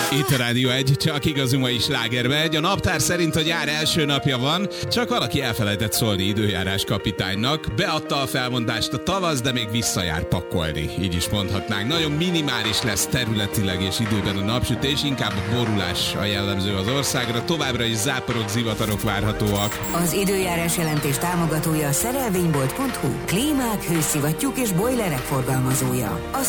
Itt a Rádió 1, csak igazi mai sláger megy. A naptár szerint a nyár első napja van, csak valaki elfelejtett szólni időjárás kapitánynak. Beadta a felmondást a tavasz, de még visszajár pakolni. Így is mondhatnánk. Nagyon minimális lesz területileg és időben a napsütés, inkább a borulás a jellemző az országra. Továbbra is záporok, zivatarok várhatóak. Az időjárás jelentés támogatója a szerelvénybolt.hu, klímák, hőszivattyúk és bojlerek forgalmazója. A